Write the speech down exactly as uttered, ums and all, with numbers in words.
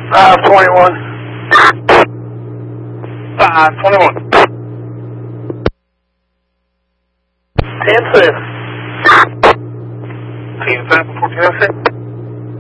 five twenty-one. five twenty-one. ten seven. ten seven, fourteen oh six.